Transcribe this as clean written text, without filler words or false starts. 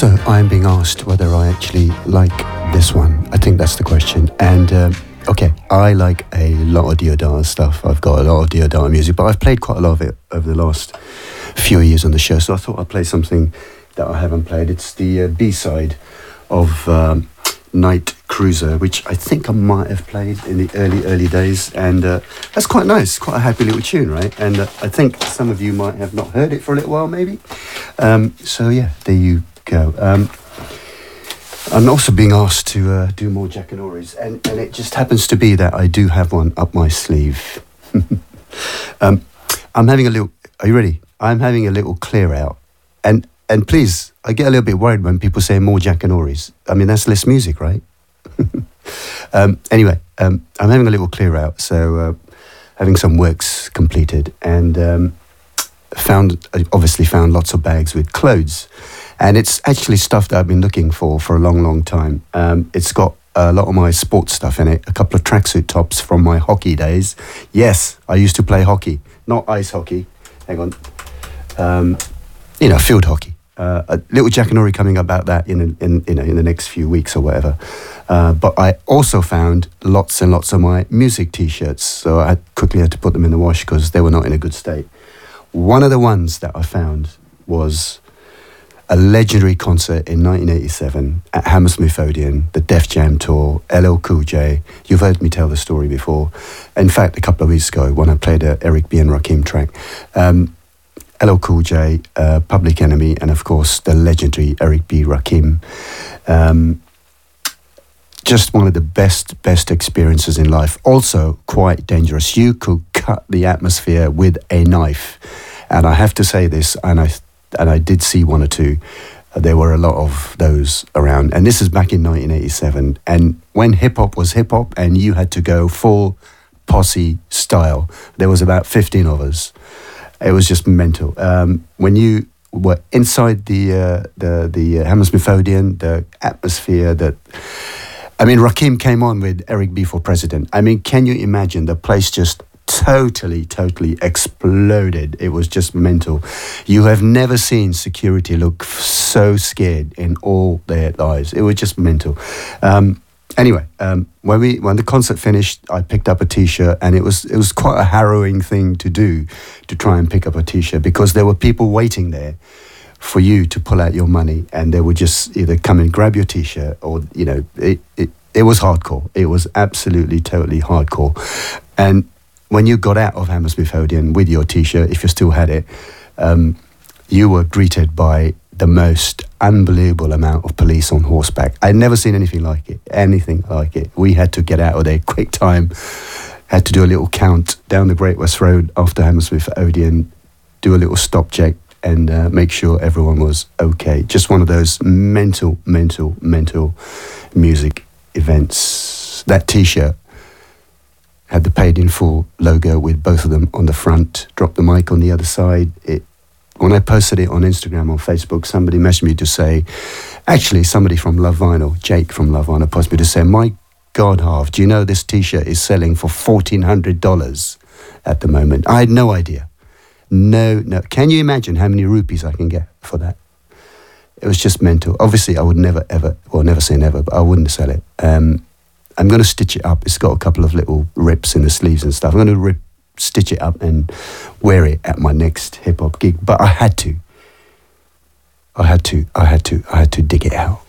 So I'm being asked whether I actually like this one. I think that's the question. And okay, I like a lot of Diodar stuff. I've got a lot of Diodar music, but I've played quite a lot of it over the last few years on the show. So I thought I'd play something that I haven't played. It's the B-side of Night Cruiser, which I think I might have played in the early days. And that's quite nice, quite a happy little tune, right? And I think some of you might have not heard it for a little while, maybe. So yeah, there you go. I'm also being asked to do more Jackanories, and it just happens to be that I do have one up my sleeve. I'm having a little. Are you ready? I'm having a little clear out, and please, I get a little bit worried when people say more Jackanories. I mean, that's less music, right? Anyway, I'm having a little clear out, so having some works completed, and obviously found lots of bags with clothes. And it's actually stuff that I've been looking for a long, long time. It's got a lot of my sports stuff in it, a couple of tracksuit tops from my hockey days. Yes, I used to play hockey, not ice hockey. Hang on. Field hockey. A little Jackanory coming about that in the next few weeks or whatever. But I also found lots and lots of my music T-shirts. So I quickly had to put them in the wash because they were not in a good state. One of the ones that I found was a legendary concert in 1987 at Hammersmith Odeon, the Def Jam tour, LL Cool J. You've heard me tell the story before. In fact, a couple of weeks ago when I played a Eric B. and Rakim track, LL Cool J, Public Enemy, and of course the legendary Eric B. Rakim. Just one of the best experiences in life. Also quite dangerous. You could cut the atmosphere with a knife. And I have to say this, and I did see one or two. There were a lot of those around. And this is back in 1987. And when hip-hop was hip-hop and you had to go full posse style, there was about 15 of us. It was just mental. When you were inside the Hammersmith Odeon, the atmosphere Rakim came on with Eric B. for President. I mean, can you imagine? The place just totally exploded. It was just mental. You have never seen security look so scared in all their lives. It was just mental. Anyway, when the concert finished, I picked up a T-shirt, and it was quite a harrowing thing to do, to try and pick up a T-shirt, because there were people waiting there for you to pull out your money, and they would just either come and grab your T-shirt, or it was hardcore. It was absolutely totally hardcore. And when you got out of Hammersmith Odeon with your T-shirt, if you still had it, you were greeted by the most unbelievable amount of police on horseback. I'd never seen anything like it. We had to get out of there quick time, had to do a little count down the Great West Road after Hammersmith Odeon, do a little stop check, and make sure everyone was okay. Just one of those mental music events. That T-shirt had the Paid in Full logo with both of them on the front, Drop the Mic on the other side. When I posted it on Instagram, on Facebook, somebody messaged me to say, actually somebody from Love Vinyl, Jake from Love Vinyl, posted me to say, my God, Harv, do you know this T-shirt is selling for $1,400 at the moment? I had no idea. No. Can you imagine how many rupees I can get for that? It was just mental. Obviously, I would never say never, but I wouldn't sell it. I'm going to stitch it up. It's got a couple of little rips in the sleeves and stuff. I'm going to stitch it up and wear it at my next hip-hop gig. But I had to dig it out.